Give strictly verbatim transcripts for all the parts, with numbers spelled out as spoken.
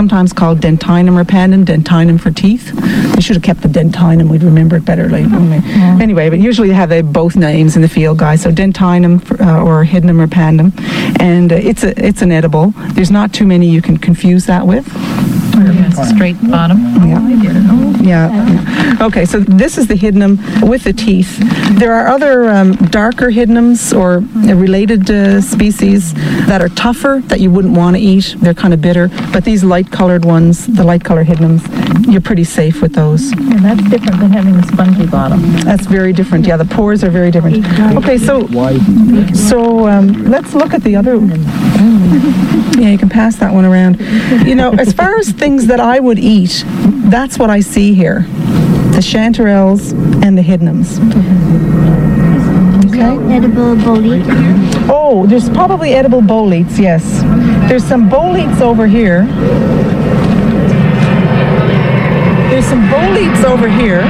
sometimes called dentinum repandum, dentinum for teeth. They should have kept the dentinum. We'd remember it better later. Yeah. Anyway, but usually they have they both names in the field, guys. So dentinum for, uh, or hydnum repandum, and uh, it's a it's an edible. There's not too many you can confuse that with. Yes, straight bottom. Yeah. Yeah. Okay, so this is the hydnum with the teeth. There are other um, darker hydnums or uh, related uh, species that are tougher that you wouldn't want to eat. They're kind of bitter, but these light-colored ones, the light-colored hydnums, you're pretty safe with those. Yeah, that's different than having a spongy bottom. That's very different. Yeah, the pores are very different. Okay, so so um, let's look at the other. Yeah, you can pass that one around. You know, as far as things that I would eat, that's what I see here. The chanterelles and the hydnums. Okay. Edible bolete here? Oh, there's probably edible boletes, yes. There's some boletes over here. There's some boletes over here.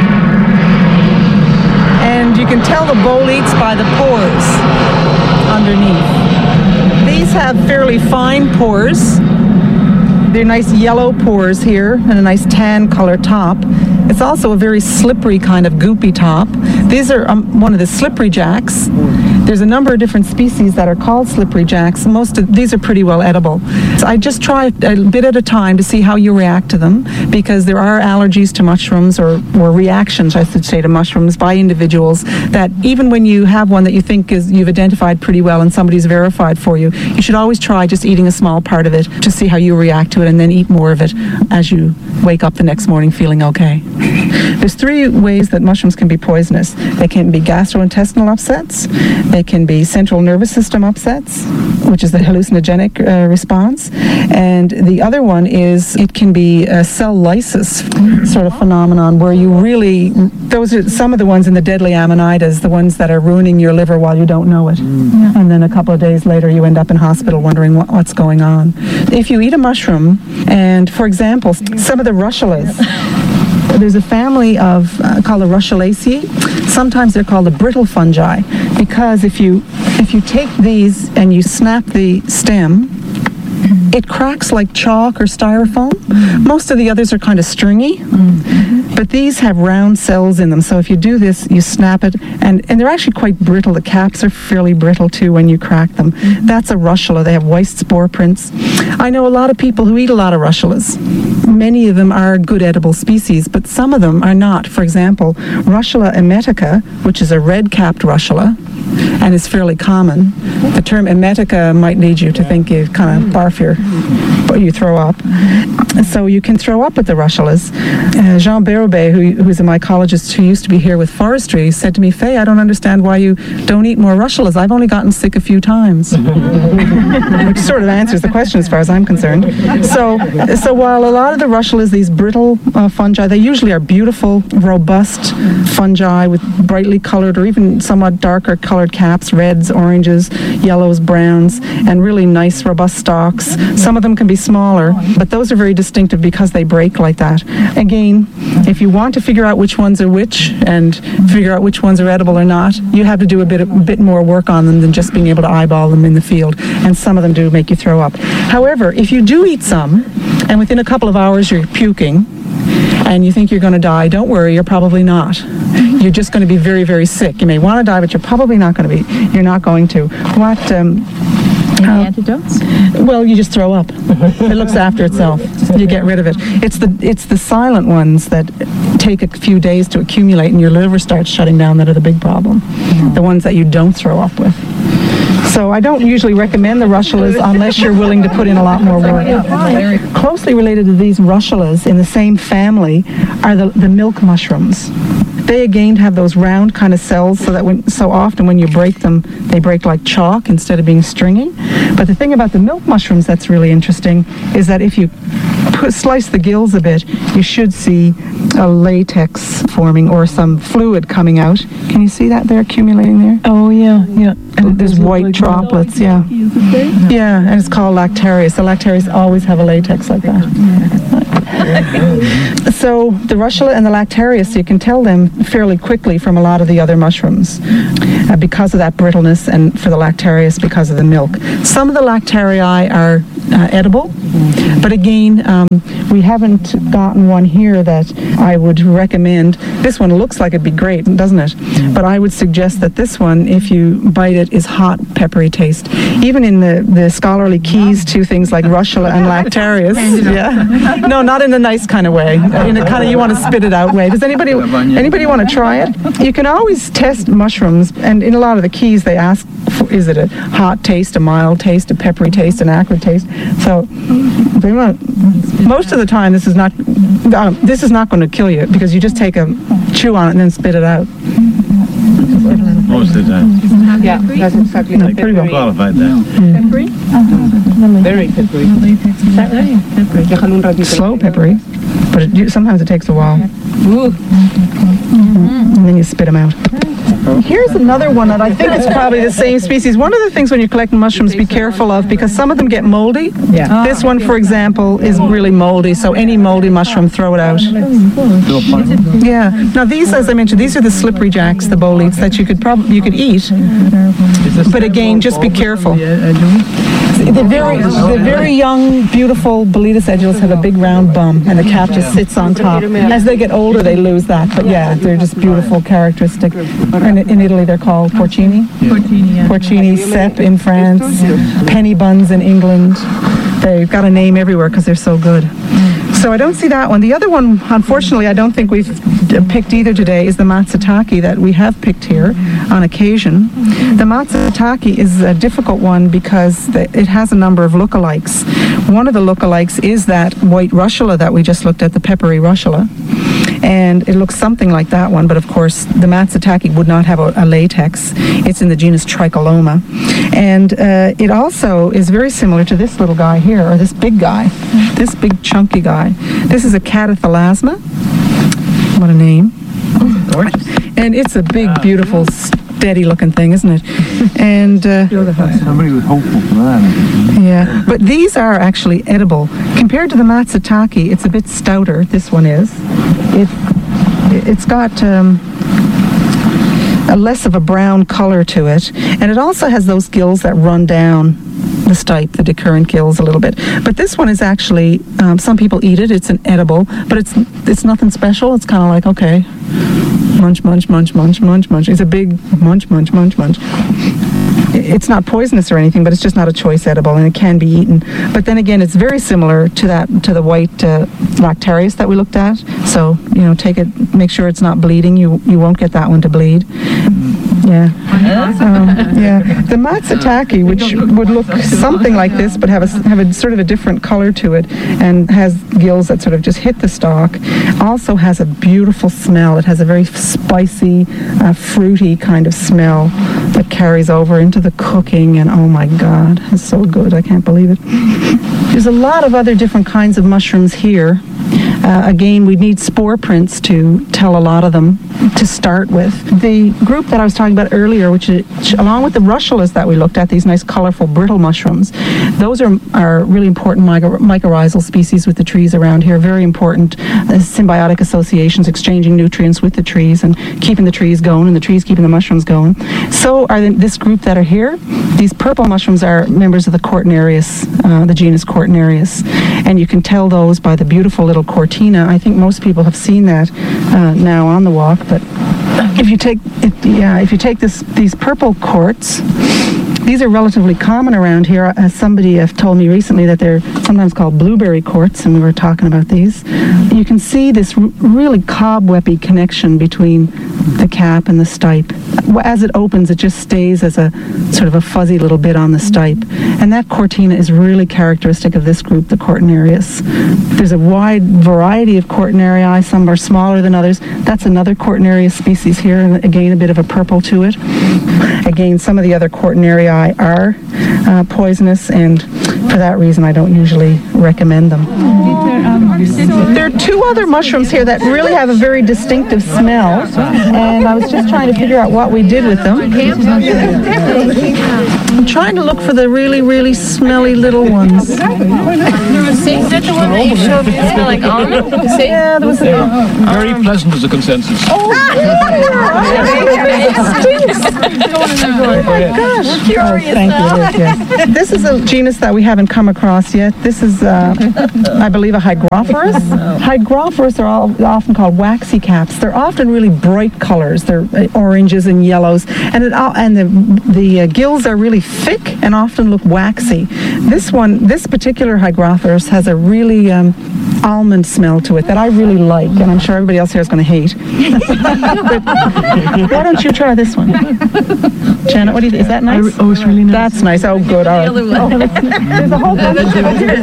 And you can tell the boletes by the pores underneath. These have fairly fine pores. They're nice yellow pores here and a nice tan color top. It's also a very slippery kind of goopy top. These are um, one of the slippery jacks. There's a number of different species that are called slippery jacks. Most of these are pretty well edible. So I just try a bit at a time to see how you react to them, because there are allergies to mushrooms, or, or reactions, I should say, to mushrooms by individuals, that even when you have one that you think is you've identified pretty well and somebody's verified for you, you should always try just eating a small part of it to see how you react to it, and then eat more of it as you wake up the next morning feeling okay. There's three ways that mushrooms can be poisonous. They can be gastrointestinal upsets, they can be central nervous system upsets, which is the hallucinogenic uh, response, and the other one is it can be a cell lysis sort of phenomenon, where you really, those are some of the ones in the deadly amanitas, the ones that are ruining your liver while you don't know it. Mm. And then a couple of days later you end up in hospital wondering what, what's going on. If you eat a mushroom, and for example, some of the russulas, there's a family of uh, called the Russulaceae. Sometimes they're called the brittle fungi, because if you if you take these and you snap the stem, it cracks like chalk or styrofoam. Mm-hmm. Most of the others are kind of stringy, mm-hmm. but these have round cells in them. So if you do this, you snap it, and, and they're actually quite brittle. The caps are fairly brittle too when you crack them. Mm-hmm. That's a russula. They have white spore prints. I know a lot of people who eat a lot of russulas. Many of them are good edible species, but some of them are not. For example, Russula emetica, which is a red-capped russula, and is fairly common. The term emetica might lead you to think you kind of barf your, but you throw up. So you can throw up with the russulas. Uh, Jean Berube, who, who's a mycologist who used to be here with forestry, said to me, "Faye, I don't understand why you don't eat more russulas. I've only gotten sick a few times." Which sort of answers the question as far as I'm concerned. So, so while a lot of the russulas, these brittle uh, fungi, they usually are beautiful, robust fungi with brightly colored or even somewhat darker colored caps, reds, oranges, yellows, browns, and really nice, robust stalks. Some of them can be smaller, but those are very distinctive because they break like that. Again, if you want to figure out which ones are which and figure out which ones are edible or not, you have to do a bit, a bit more work on them than just being able to eyeball them in the field, and some of them do make you throw up. However, if you do eat some, and within a couple of hours you're puking, and you think you're going to die, don't worry, you're probably not. You're just going to be very, very sick. You may want to die, but you're probably not going to be. You're not going to. What... Um, Any uh, antidotes? Well, you just throw up. It looks after itself. You get rid of it. It's the it's the silent ones that take a few days to accumulate and your liver starts shutting down that are the big problem. Mm-hmm. The ones that you don't throw up with. So I don't usually recommend the russulas unless you're willing to put in a lot more work. Closely related to these russulas in the same family are the, the milk mushrooms. They again have those round kind of cells, so that when so often when you break them, they break like chalk instead of being stringy. But the thing about the milk mushrooms that's really interesting is that if you put, slice the gills a bit, you should see a latex forming or some fluid coming out. Can you see that there accumulating there? Oh yeah, yeah. And there's white like droplets, yeah. Yeah, and it's called lactarius. The lactarius always have a latex like that. So the russula and the lactarius, you can tell them fairly quickly from a lot of the other mushrooms uh, because of that brittleness, and for the lactarius because of the milk. Some of the lactarii are uh, edible, But again, um, we haven't gotten one here that I would recommend. This one looks like it'd be great, doesn't it? But I would suggest that this one, if you bite it, is hot, peppery taste. Even in the, the scholarly keys to things like Russula and Lactarius. Yeah. No, not in a nice kind of way. In a kind of you want to spit it out way. Does anybody anybody want to try it? You can always test mushrooms, and in a lot of the keys they ask, for, is it a hot taste, a mild taste, a peppery taste, an acrid taste? So they want. Most of the time, this is not uh, this is not going to kill you because you just take a chew on it and then spit it out. Most of the time. Yeah, that's exactly No, like pretty well. Qualified that. Peppery? very peppery. Is that right? Peppery. Déjalo un ratito. Slow peppery, but it, sometimes it takes a while. Ooh. And then you spit them out. Here's another one that I think is probably the same species. One of the things when you're collecting mushrooms, be careful of, because some of them get moldy. Yeah. This one, for example, is really moldy, so any moldy mushroom, throw it out. Yeah. Now these, as I mentioned, these are the slippery jacks, the boletes that you could probably you could eat. But again, just be careful. The very, the very young, beautiful Boletus edulis have a big round bum, and the cap just sits on top. As they get older, they lose that. But yeah, they're just beautiful, characteristic. And in Italy, they're called porcini. Porcini, yeah. Porcini, cep in France, penny buns in England. They've got a name everywhere because they're so good. So I don't see that one. The other one, unfortunately, I don't think we've picked either today, is the Matsutake that we have picked here on occasion. The Matsutake is a difficult one because it has a number of lookalikes. One of the lookalikes is that white Russula that we just looked at, the peppery Russula. And it looks something like that one, but of course the Matsutake would not have a, a latex. It's in the genus Tricholoma. And uh, it also is very similar to this little guy here, or this big guy, this big chunky guy. This is a Cataphalasma. What a name. Gorgeous. And it's a big, beautiful, steady looking thing, isn't it? And uh, Somebody was hopeful for that. yeah, but these are actually edible. Compared to the Matsutake, it's a bit stouter, this one is. It, it's got um, a less of a brown color to it, and it also has those gills that run down the stipe, the decurrent gills a little bit. But this one is actually, um, some people eat it, it's an edible, but it's it's nothing special. It's kind of like, okay, munch, munch, munch, munch, munch, munch. It's a big munch, munch, munch, munch. It's not poisonous or anything, but it's just not a choice edible, and it can be eaten. But then again, it's very similar to that to the white uh, Lactarius that we looked at. So you know, take it, make sure it's not bleeding. You you won't get that one to bleed. Yeah. Um, yeah. The Matsutake, which would look something like this, but have a have a sort of a different color to it, and has gills that sort of just hit the stalk, also has a beautiful smell. It has a very spicy, uh, fruity kind of smell that carries over into the cooking, and oh my God, it's so good. I can't believe it. There's a lot of other different kinds of mushrooms here. Uh, again, we need spore prints to tell a lot of them to start with. The group that I was talking about earlier, which, is, which along with the Russulas that we looked at, these nice colorful brittle mushrooms, those are, are really important myco- mycorrhizal species with the trees around here, very important uh, symbiotic associations, exchanging nutrients with the trees and keeping the trees going, and the trees keeping the mushrooms going. So are the, this group that are here. These purple mushrooms are members of the Cortinarius, uh, the genus Cortinarius, and you can tell those by the beautiful little cortina. I think most people have seen that uh, now on the walk, but if you take it, yeah, if you take this these purple quartz, these are relatively common around here. As somebody have told me recently that they're sometimes called blueberry quartz, and we were talking about these. You can see this r- really cobwebby connection between the cap and the stipe. As it opens, it just stays as a sort of a fuzzy little bit on the stipe. And that cortina is really characteristic of this group, the Cortinarius. There's a wide variety of Cortinarii. Some are smaller than others. That's another Cortinarius species here, and again, a bit of a purple to it. Again, some of the other Cortinarii are uh, poisonous, and for that reason, I don't usually recommend them. There are two other mushrooms here that really have a very distinctive smell, and I was just trying to figure out what we did with them. I'm trying to look for the really, really smelly little ones. Is that the one that you showed me like almond? Yeah, there was a... Very pleasant as a consensus. Oh my gosh. Oh, thank you. It is, yes. This is a genus that we haven't haven't come across yet. This is, uh, I believe, a hygrophorus. Hygrophorus are all, often called waxy caps. They're often really bright colors. They're uh, oranges and yellows, and it, uh, and the the uh, gills are really thick and often look waxy. This one, this particular hygrophorus has a really um, almond smell to it that I really like, and I'm sure everybody else here is going to hate. But why don't you try this one, Janet? What do you think? Is that nice? Oh, it's really nice. That's nice. Oh, good. All right. Oh, there's a whole bunch of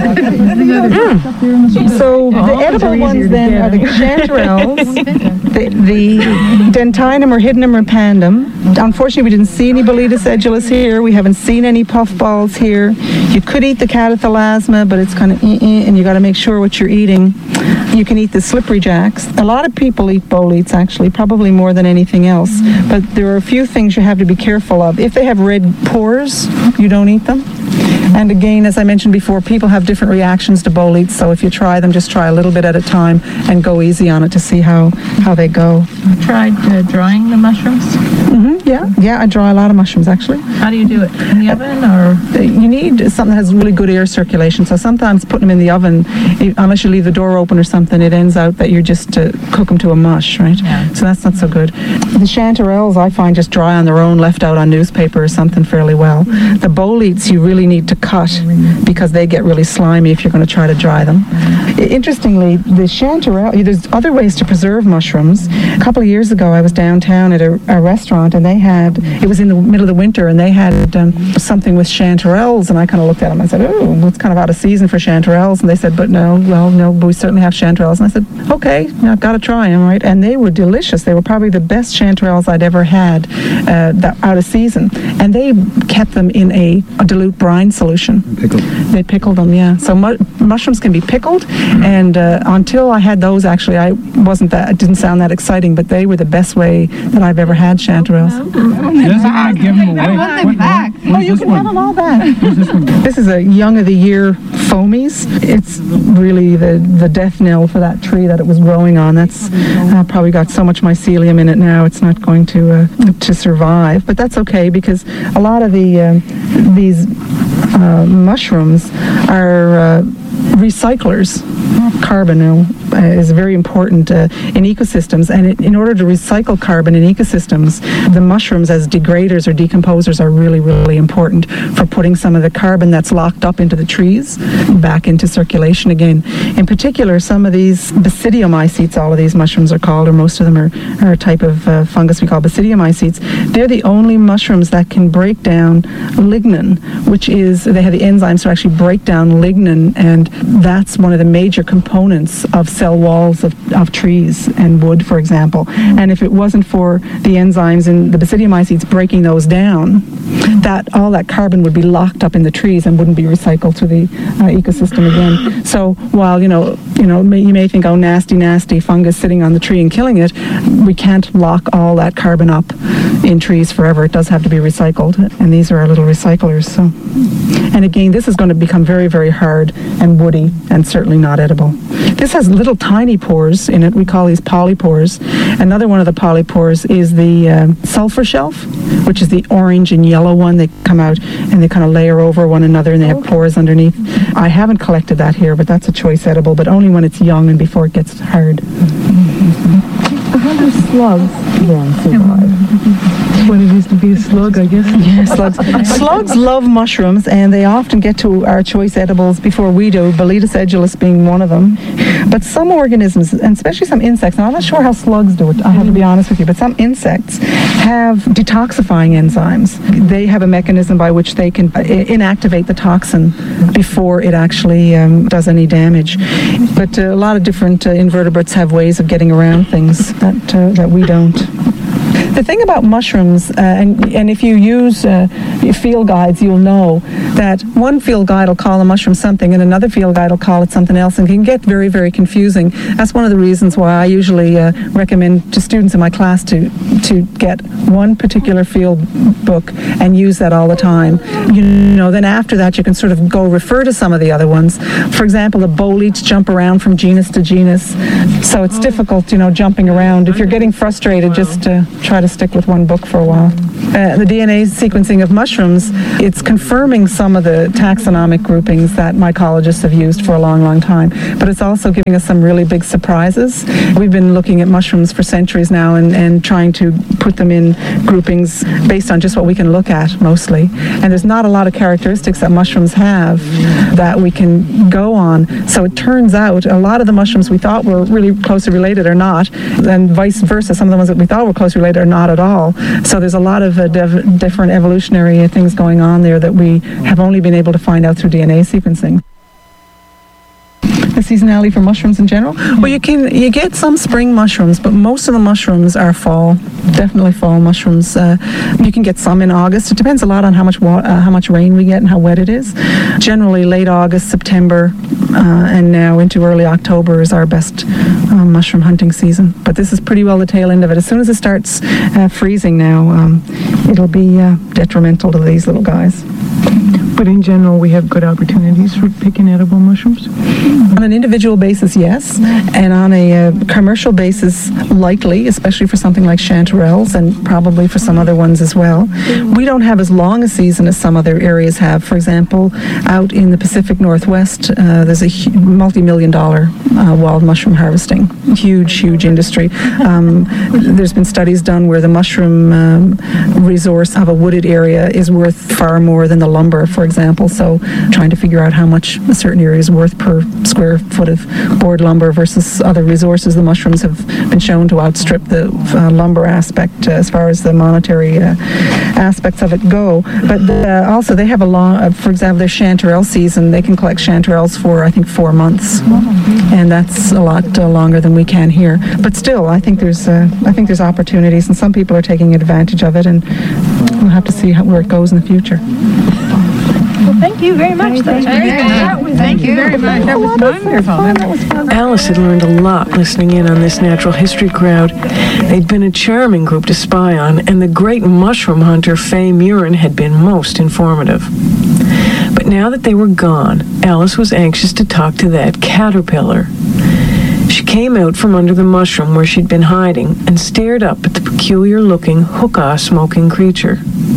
mm. So the edible ones then are the chanterelles, the, the dentinum or hydnum or pandum. Unfortunately, we didn't see any Boletus edulis here. We haven't seen any puffballs here. You could eat the catathalasma, but it's kind of eh-eh, and you got to make sure what you're eating. You can eat the slippery jacks. A lot of people eat boletes, actually, probably more than anything else. But there are a few things you have to be careful of. If they have red pores, you don't eat them. And again, as I mentioned before, people have different reactions to boletes, so if you try them, just try a little bit at a time and go easy on it to see how, how they go. Tried uh, drying the mushrooms? Mm-hmm, yeah, yeah, I dry a lot of mushrooms, actually. How do you do it? In the oven, or? You need something that has really good air circulation, so sometimes putting them in the oven, unless you leave the door open or something, it ends out that you're just uh, cook them to a mush, right? Yeah. So that's not so good. The chanterelles, I find, just dry on their own, left out on newspaper or something fairly well. Mm-hmm. The boletes, you really need to cut because they get really slimy if you're going to try to dry them. Mm-hmm. Interestingly, the chanterelle, there's other ways to preserve mushrooms. A couple of years ago, I was downtown at a, a restaurant, and they had, it was in the middle of the winter, and they had um, something with chanterelles, and I kind of looked at them and I said, oh, it's kind of out of season for chanterelles. And they said, but no, well, no, but we certainly have chanterelles. And I said, okay, I've got to try them, right? And they were delicious. They were probably the best chanterelles I'd ever had uh, that out of season. And they kept them in a, a dilute brine solution. Pickled. They pickled them, yeah. So mu- mushrooms can be pickled, and uh, until I had those, actually, I wasn't that, it didn't sound that exciting, but they were the best way that I've ever had chanterelles. She doesn't want to give them away. I want them back. Oh, you can have them all back. This is a young of the year foamies. It's really the, the death knell for that tree that it was growing on. That's uh, probably got so much mycelium in it now, it's not going to uh, to survive. But that's okay, because a lot of the uh, these uh, mushrooms are uh, recyclers. Carbon uh, is very important uh, in ecosystems, and it, in order to recycle carbon in ecosystems, the mushrooms as degraders or decomposers are really, really important for putting some of the carbon that's locked up into the trees back into circulation again. In particular, some of these basidiomycetes, all of these mushrooms are called, or most of them are, are a type of uh, fungus we call basidiomycetes. They're the only mushrooms that can break down lignin, which is, they have the enzymes to actually break down lignin, and that's one of the major components of cell walls of, of trees and wood, for example. And if it wasn't for the enzymes in the basidiomycetes breaking those down, that all that carbon would be locked up in the trees and wouldn't be recycled to the uh, ecosystem again. So while, you know, you know, may, you may think, oh, nasty, nasty fungus sitting on the tree and killing it, we can't lock all that carbon up in trees forever. It does have to be recycled, and these are our little recyclers. So, and again, this is going to become very, very hard and woody and certainly not edible. This has little tiny pores in it. We call these polypores. Another one of the polypores is the um, sulfur shelf, which is the orange and yellow one. They come out and they kind of layer over one another, and they have pores underneath. I haven't collected that here, but that's a choice edible, but only when it's young and before it gets hard. How do slugs then survive? When it used to be a slug, I guess. Yeah, slugs. Slugs love mushrooms, and they often get to our choice edibles before we do, Boletus edulis being one of them. But some organisms, and especially some insects, and I'm not sure how slugs do it, I have to be honest with you, but some insects have detoxifying enzymes. They have a mechanism by which they can inactivate the toxin before it actually um, does any damage. But uh, a lot of different uh, invertebrates have ways of getting around things that uh, that we don't. The thing about mushrooms, uh, and, and if you use uh, field guides, you'll know that one field guide will call a mushroom something and another field guide will call it something else, and it can get very, very confusing. That's one of the reasons why I usually uh, recommend to students in my class to, to get one particular field book and use that all the time. You know, then after that you can sort of go refer to some of the other ones. For example, the boletes jump around from genus to genus, so it's difficult, you know, jumping around. If you're getting frustrated, just uh, try to stick with one book for a while. Uh, the D N A sequencing of mushrooms, it's confirming some of the taxonomic groupings that mycologists have used for a long, long time. But it's also giving us some really big surprises. We've been looking at mushrooms for centuries now and, and trying to put them in groupings based on just what we can look at mostly. And there's not a lot of characteristics that mushrooms have that we can go on. So it turns out a lot of the mushrooms we thought were really closely related are not, and vice versa. Some of the ones that we thought were closely related are not at all. So there's a lot of uh, dev- different evolutionary things going on there that we have only been able to find out through D N A sequencing. The seasonality for mushrooms in general? Well, you can you get some spring mushrooms, but most of the mushrooms are fall, definitely fall mushrooms. Uh, you can get some in August. It depends a lot on how much wa- uh, how much rain we get and how wet it is. Generally, late August, September, uh, and now into early October is our best uh, mushroom hunting season. But this is pretty well the tail end of it. As soon as it starts uh, freezing now, um, it'll be uh, detrimental to these little guys. But in general, we have good opportunities for picking edible mushrooms? On an individual basis, yes. And on a uh, commercial basis, likely, especially for something like chanterelles and probably for some other ones as well. We don't have as long a season as some other areas have. For example, out in the Pacific Northwest, uh, there's a hu- multi-million dollar uh, wild mushroom harvesting. Huge, huge industry. Um, there's been studies done where the mushroom um, resource of a wooded area is worth far more than the lumber, for example. So trying to figure out how much a certain area is worth per square foot of board lumber versus other resources. The mushrooms have been shown to outstrip the uh, lumber aspect uh, as far as the monetary uh, aspects of it go. But uh, also they have a long, uh, for example, their chanterelle season, they can collect chanterelles for, I think, four months. And that's a lot uh, longer than we can here. But still, I think there's uh, I think there's opportunities, and some people are taking advantage of it, and we'll have to see how, where it goes in the future. Well, thank you very much. That's very good. Thank you very much. That was wonderful. Alice had learned a lot listening in on this natural history crowd. They'd been a charming group to spy on, and the great mushroom hunter Fay Murin had been most informative. But now that they were gone, Alice was anxious to talk to that caterpillar. She came out from under the mushroom where she'd been hiding and stared up at the peculiar-looking, hookah-smoking creature.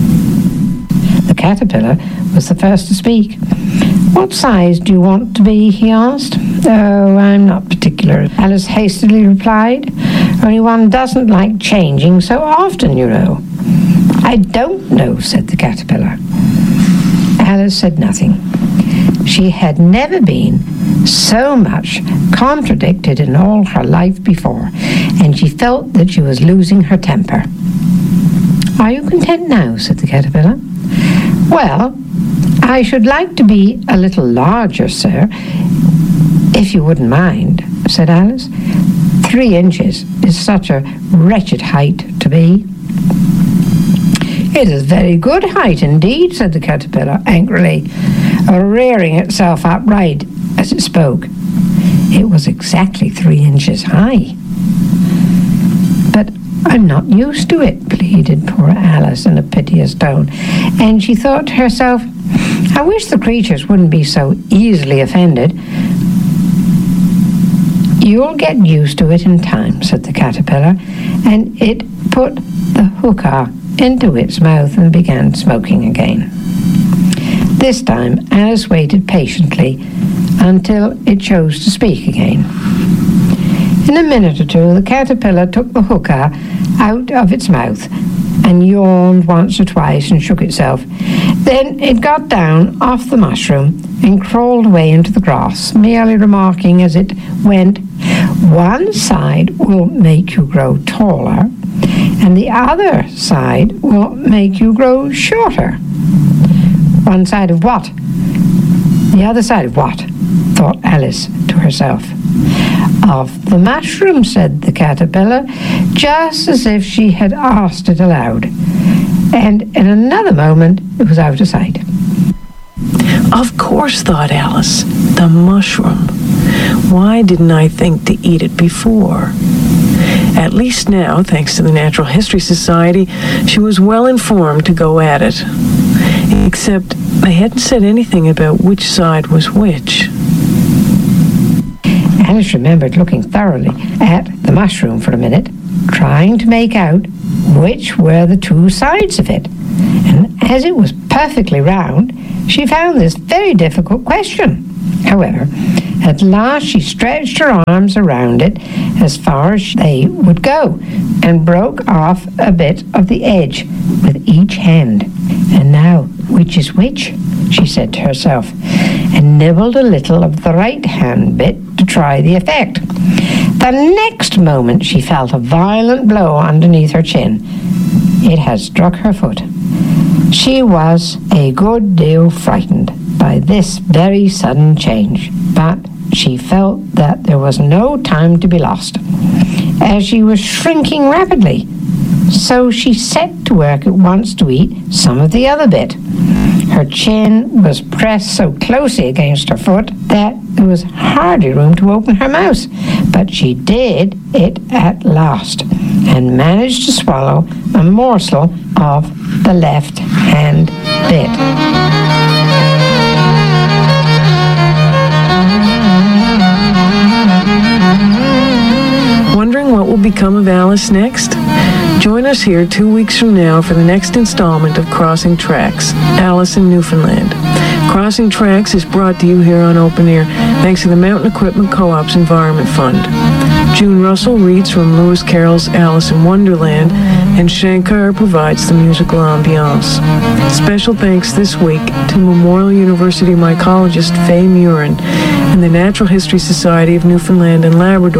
The caterpillar was the first to speak. "What size do you want to be?" he asked. "Oh, I'm not particular," Alice hastily replied. "Only one doesn't like changing so often, you know." "I don't know," said the caterpillar. Alice said nothing. She had never been so much contradicted in all her life before, and she felt that she was losing her temper. "Are you content now?" said the caterpillar. "Well, I should like to be a little larger, sir, if you wouldn't mind," said Alice. "Three inches is such a wretched height to be." "It is very good height indeed," said the caterpillar angrily, rearing itself upright as it spoke. It was exactly three inches high. "But I'm not used to it," pleaded poor Alice in a piteous tone, and she thought to herself, "I wish the creatures wouldn't be so easily offended." "You'll get used to it in time," said the caterpillar, and it put the hookah into its mouth and began smoking again. This time Alice waited patiently until it chose to speak again. In a minute or two, the caterpillar took the hookah out of its mouth and yawned once or twice and shook itself. Then it got down off the mushroom and crawled away into the grass, merely remarking as it went, "One side will make you grow taller, and the other side will make you grow shorter." "One side of what? The other side of what?" thought Alice to herself. "Of the mushroom," said the caterpillar, just as if she had asked it aloud. And in another moment, it was out of sight. Of course, thought Alice, the mushroom. Why didn't I think to eat it before? At least now, thanks to the Natural History Society, she was well informed to go at it. Except they hadn't said anything about which side was which. Alice remembered looking thoroughly at the mushroom for a minute, trying to make out which were the two sides of it. And as it was perfectly round, she found this very difficult question. However, at last she stretched her arms around it as far as they would go and broke off a bit of the edge with each hand. And now, which is which? She said to herself, and nibbled a little of the right hand bit to try the effect. The next moment she felt a violent blow underneath her chin. It had struck her foot. She was a good deal frightened by this very sudden change, but she felt that there was no time to be lost, as she was shrinking rapidly. So she set to work at once to eat some of the other bit. Her chin was pressed so closely against her foot that there was hardly room to open her mouth, but she did it at last and managed to swallow a morsel of the left hand bit. Wondering what will become of Alice next? Join us here two weeks from now for the next installment of Crossing Tracks, Alice in Newfoundland. Crossing Tracks is brought to you here on Open Air thanks to the Mountain Equipment Co-op's Environment Fund. June Russell reads from Lewis Carroll's Alice in Wonderland, and Shankar provides the musical ambiance. Special thanks this week to Memorial University mycologist Faye Murin and the Natural History Society of Newfoundland and Labrador